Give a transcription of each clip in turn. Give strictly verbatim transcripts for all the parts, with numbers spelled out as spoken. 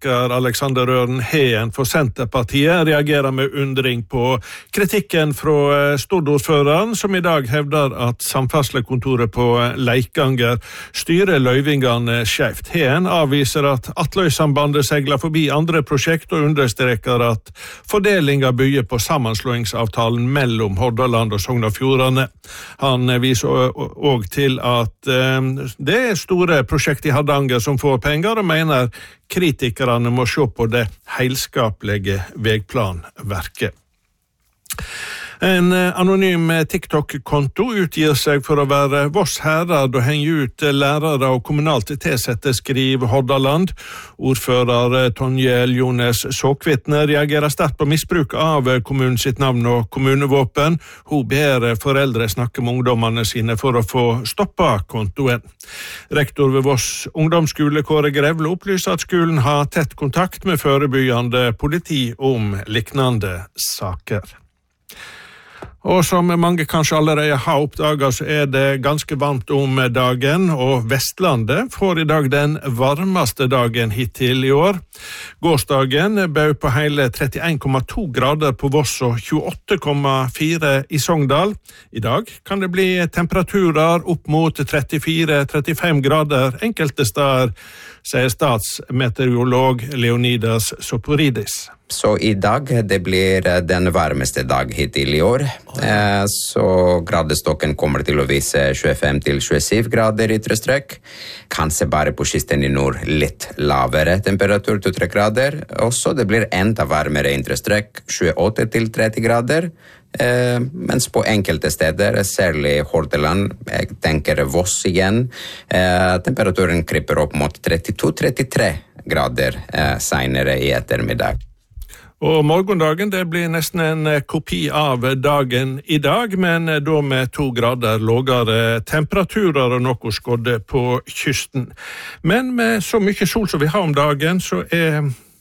Politiker Alexander Røren Heen for Senterpartiet reagerer med undring på kritikken fra Stord-ordføreren, som i dag hevder at Samferdselskontoret på Leikanger styrer løyvingene skjevt. Heen avviser at Atløysambandet segler forbi andre prosjekt og understreker at fordelinga bygger på sammenslåingsavtalen mellom Hordaland og Sogn og Fjordane. Han viser også til at det er store prosjekt i Hardanger som får penger, og mener kritikerne må se på det helskapelige vegplanverket. En anonym TikTok-konto utgir seg for å være Voss Herad og henger ut lærere og kommunalt tilsette, skriver Hordaland. Ordfører Tonje Ljones Såkvitne reagerer sterkt på misbruk av kommunen sitt navn og kommunevåpen. Hun ber foreldre snakke med ungdommene sine for å få stoppet kontoen. Rektor ved Voss ungdomsskole Kåre Grevle opplyser at skolen har tett kontakt med forebyggende politi om liknande saker. Og som mange kanskje allerede har oppdaget, så er det ganske varmt om dagen, og Vestlandet får i dag den varmeste dagen hittil i år. Gårsdagen bød på hele trettien komma to grader på Voss og tjueåtte komma fire i Sogndal. I dag kan det bli temperaturer opp mot trettifire til trettifem grader enkelte steder, sier statsmeteorolog Leonidas Soporidis. Så i dag det blir den varmeste dag hittil i år. Eh, så gradestokken kommer til å vise tjuefem til tjuesju grader i ytre strøk. Kanskje bare på kysten i nord litt lavere temperatur, to til tre grader. Også det blir enda varmere i ytre strøk, tjueåtte til tretti grader. Eh, mens på enkelte steder, særlig Hordaland, jeg tenker Voss igjen, eh, temperaturen kryper opp mot trettito til trettitre grader eh, senere i ettermiddag. Og morgendagen det blir nesten en kopi av dagen i dag, men da med to grader lågere temperaturer og noe skodde på kysten. Men med så mye sol som vi har om dagen, så er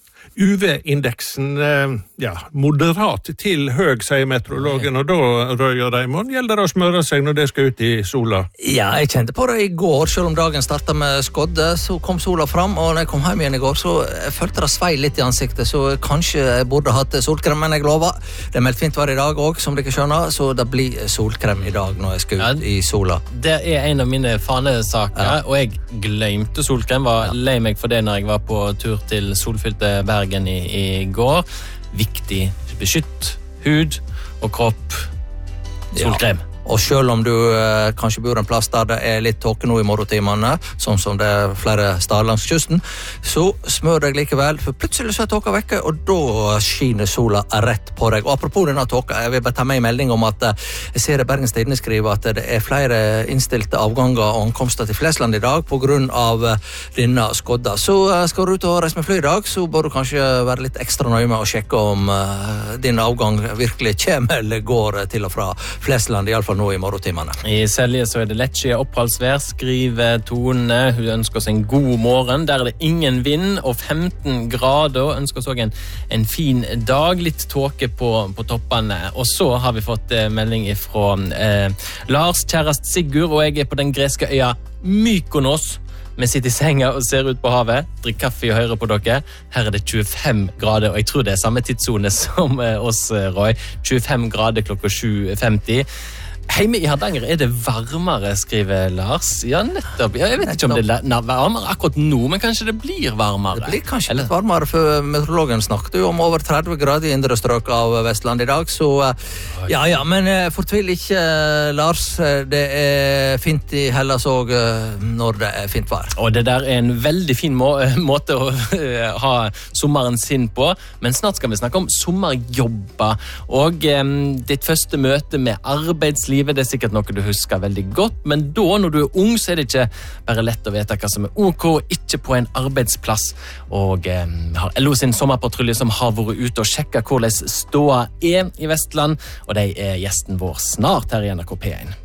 U V-indeksen ja, moderat til høg, sier meteorologen, og da, Røy og Raimond, gjelder det å smøre seg når det skal ut i sola? Ja, jeg kjente på det i går, selv om dagen startet med skodde, så kom sola fram, og når jeg kom hjem igjen i går, så jeg følte det svei litt i ansiktet, så kanskje jeg burde hatt solkrem, men jeg lover. Det er meldt fint vær i dag også, som dere skjønner, så det blir solkrem i dag når jeg skal ut ja, i sola. Det er en av mine fanesaker, ja. Og jeg glemte solkrem, var ja. lei meg for det når jeg var på tur til solfylte Bergen i, i går. Viktig, beskytt hud og kropp, solkrem. Ja. Og selv om du eh, kanskje bor en plass der det er litt tåke nå i morgentimene, sånn som det er flere steder langs kysten, så smør deg likevel, for plutselig så er tåka vekke, og da skiner sola rett på deg. Og apropos denne tåka, jeg vil bare ta med en melding om at eh, jeg ser Bergens Tidende skriver at det er flere innstilte avganger og ankomster til Flesland i dag på grunn av eh, denne skodda. Så eh, skal du ut og reise med fly i dag, så bør du kanskje være litt ekstra nøye med å sjekke om eh, din avgang virkelig kommer eller går til og fra Flesland, i alle fall nå i morgentimene. I Selje så er det lettskyet oppholdsvær, skriver Tone. Hun ønsker oss en god morgen. Der er det ingen vind og femten grader. Ønsker oss også en, en fin dag. Litt tåke på, på toppene. Og så har vi fått eh, melding fra eh, Lars, kjærest Sigurd, og jeg er på den greske øya Mykonos. Vi sitter i senga og ser ut på havet, drikker kaffe og hører på dere. Her er det tjuefem grader, og jeg tror det er samme tidszone som eh, oss, Roy. tjuefem grader klokka sju femti. Hjemme i Hardanger er det varmere, skriver Lars. Ja, nettopp. Jeg vet ikke om det er varmere akkurat nå, men kanskje det blir varmere. Det blir kanskje litt varmere, for meteorologen snakket jo om over tretti grader i indre strøk av Vestland i dag, så ja, ja, men fortvil ikke, Lars. Det er fint i Hellas også når det er fint vær. Og det der er en veldig fin må måte å ha sommeren sin på, men snart skal vi snakke om sommerjobber, og um, ditt første møte med arbeidsliv. Det er sikkert noe du husker veldig godt, men da, når du er ung, så er det ikke bare lett å vite hva som er ok og ikke på en arbeidsplass. Og eh, har L O sin sommerpatrulje som har vært ute og sjekket hvordan ståa er i Vestland, og de er gjesten vår snart her i N R K P en.